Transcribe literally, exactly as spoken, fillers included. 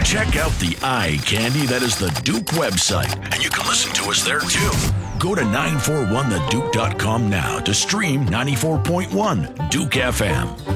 Check out the eye candy that is the Duke website, and you can listen to us there too. Go to nine four one the duke dot com now to stream ninety-four point one Duke F M.